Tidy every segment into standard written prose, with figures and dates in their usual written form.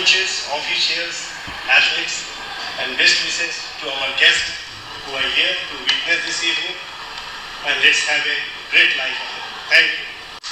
coaches, officials, athletes, and best wishes to our guests who are here to witness this evening. And let's have a great life ahead. Thank you.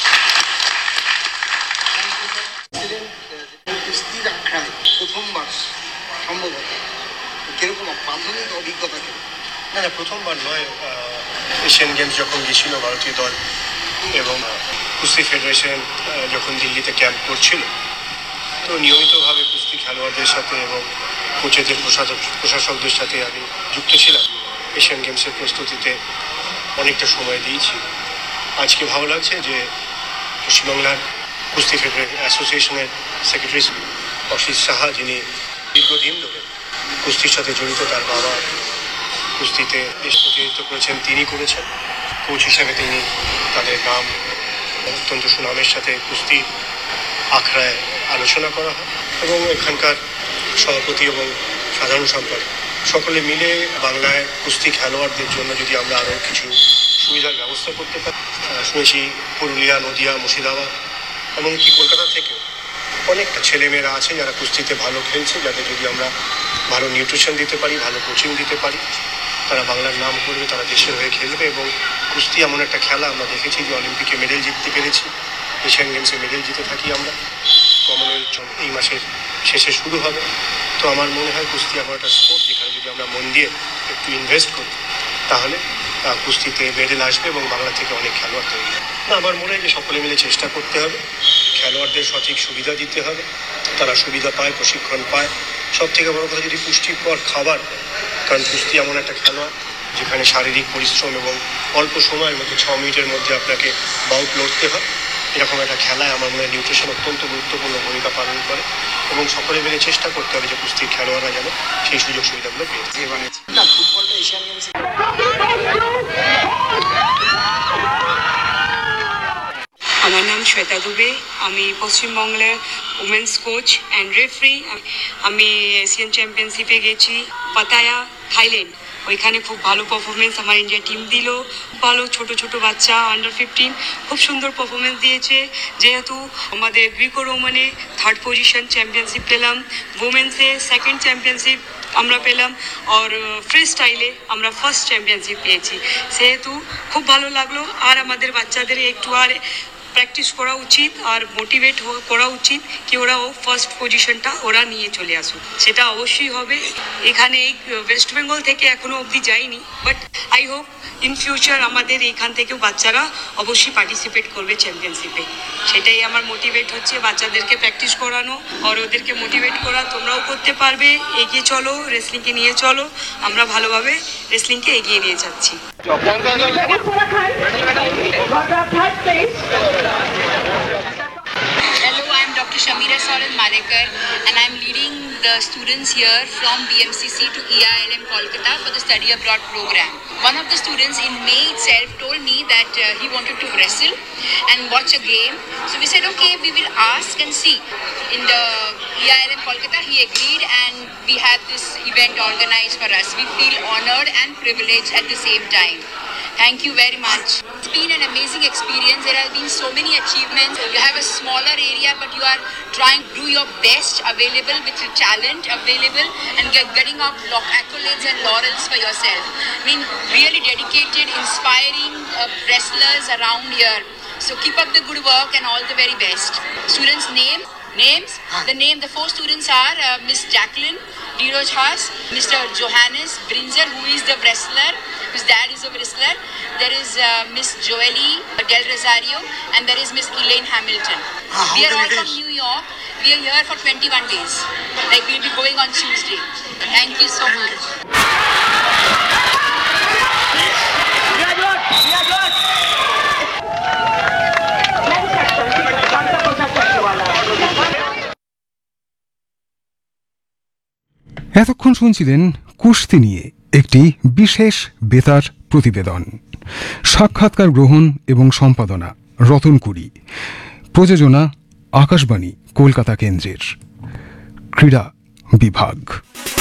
কুস্তির আখড়ায় প্রথমবার সম্ভবত কিরকম প্রাথমিক অভিজ্ঞতা কি? না, প্রথমবার নয়। এশিয়ান গেমস যখন গিয়েছিল ভারতীয় দল এবং কুস্তি ফেডারেশন যখন দিল্লিতে ক্যাম্প করছিল, তো নিয়মিতভাবে কুস্তি খেলোয়াড়দের সাথে এবং কোচেদের প্রশাসকদের সাথে আমি যুক্ত ছিলাম। এশিয়ান গেমসের প্রস্তুতিতে অনেকটা সময় দিয়েছি। আজকে ভালো লাগছে যে পশ্চিমবাংলার কুস্তি অ্যাসোসিয়েশনের সেক্রেটারি অসিত সাহা, যিনি দীর্ঘদিন ধরে কুস্তির সাথে জড়িত, তার বাবা কুস্তিতে দেশ প্রতিনিধিত্ব করেছেন, তিনি করেছেন। কোচ হিসাবে তিনি তাদের নাম অত্যন্ত সুনামের সাথে কুস্তি আখড়ায় আলোচনা করা হয় এবং এখানকার সভাপতি এবং সাধারণ সম্পাদক সকলে মিলে বাংলায় কুস্তি খেলোয়াড়দের জন্য যদি আমরা আরও কিছু সুবিধার ব্যবস্থা করতে পারি। শুনেছি পুরুলিয়া, নদিয়া, মুর্শিদাবাদ এমনকি কলকাতা থেকেও অনেক ছেলেমেয়েরা আছে যারা কুস্তিতে ভালো খেলছে, যাদের যদি আমরা ভালো নিউট্রিশন দিতে পারি, ভালো কোচিং দিতে পারি, তারা বাংলার নাম করবে, তারা দেশের হয়ে খেলবে। এবং কুস্তি এমন একটা খেলা, আমরা দেখেছি যে অলিম্পিকে মেডেল জিততে পেরেছি, এশিয়ান গেমসে মেডেল জিতে থাকি আমরা, কমনওয়েলথ এই মাসের শেষে শুরু হবে। তো আমার মনে হয় কুস্তি এমন একটা স্পোর্ট যেখানে যদি আমরা মন দিয়ে একটু ইনভেস্ট করি তাহলে কুস্তিতে মেডেল আসবে এবং বাংলা থেকে অনেক খেলোয়াড় তৈরি হবে। আমার মনে হয় যে সকলে মিলে চেষ্টা করতে হবে, খেলোয়াড়দের সঠিক সুবিধা দিতে হবে, তারা সুবিধা পায়, প্রশিক্ষণ পায়। সব থেকে বড় কথা যদি পুষ্টিকর খাবার, কারণ কুস্তি এমন একটা খেলা যেখানে শারীরিক পরিশ্রম এবং অল্প সময়ের মধ্যে 6 মিনিটের মধ্যে আপনাকে বাউট লড়তে হয়। এরকম একটা খেলায় আমার মনে হয় নিউট্রিশন অত্যন্ত গুরুত্বপূর্ণ ভূমিকা পালন করে এবং সকলে মিলে চেষ্টা করতে হবে যে কুস্তির খেলোয়াড়রা যেন সেই সুযোগ সুবিধাগুলো পেয়ে থাকে। ফুটবলটা এশিয়ান গেমসে আমার নাম শ্বেতা দুবে, আমি পশ্চিমবঙ্গের উমেন্স কোচ অ্যান্ড রেফারি। আমি এশিয়ান চ্যাম্পিয়নশিপে গেছি পাতায়া, থাইল্যান্ড। ওইখানে খুব ভালো পারফরমেন্স আমার ইন্ডিয়া টিম দিল, ভালো ছোট ছোট বাচ্চা আন্ডার 15 খুব সুন্দর পারফরমেন্স দিয়েছে। যেহেতু আমাদের গ্রিকো রোমানে 3rd পজিশন চ্যাম্পিয়নশিপ পেলাম, উমেন্সে 2nd চ্যাম্পিয়নশিপ আমরা পেলাম, আর ফ্রি স্টাইলে আমরা 1st চ্যাম্পিয়নশিপ পেয়েছি। সেহেতু খুব ভালো লাগলো। আর আমাদের বাচ্চাদের একটু আর প্র্যাকটিস করা উচিত আর মোটিভেট করা উচিত কি ওরাও 1st পজিশনটা ওরা নিয়ে চলে আসুক, সেটা অবশ্যই হবে। এখানে এই ওয়েস্ট বেঙ্গল থেকে এখনো অবধি যায়নি, but I hope in future আমাদের এখান থেকেও বাচ্চারা অবশ্যই পার্টিসিপেট করবে চ্যাম্পিয়নশিপে। সেটাই আমার মোটিভেট হচ্ছে, বাচ্চাদেরকে প্র্যাকটিস করানো আর ওদেরকে মোটিভেট করা, তোমরাও করতে পারবে, এগিয়ে চলো, রেসলিংকে নিয়ে চলো। আমরা ভালোভাবে রেসলিংকে এগিয়ে নিয়ে যাচ্ছি। Hello, I am Dr. Shamira Soren Madekar and I am leading the students here from BMCC to EILM Kolkata for the study abroad program. One of the students in May itself told me that he wanted to wrestle and watch a game. So we said, okay, we will ask and see. In the EILM Kolkata, he agreed and we had this event organized for us. We feel honored and privileged at the same time. Thank you very much. It's been an amazing experience. There have been so many achievements. You have a smaller area, but you are trying to do your best available with your talent available and getting up accolades and laurels for yourself. I mean, really dedicated, inspiring wrestlers around here. So keep up the good work and all the very best. Students' names? The 4 students are Miss Jacqueline Diroj Haas, Mr. Johannes Brinzer, who is the wrestler, whose dad is a wrestler. There is Miss Joely Del Rosario, and there is Miss Elaine Hamilton. We are all from New York. We are here for 21 days. Like, we'll be going on Tuesday. Thank you so much. এতক্ষণ শুনছিলেন কুস্তি নিয়ে একটি বিশেষ বেতার প্রতিবেদন। সাক্ষাৎকার গ্রহণ এবং সম্পাদনা রতন কুড়ি, প্রযোজনা আকাশবাণী কলকাতা কেন্দ্রের ক্রীড়া বিভাগ।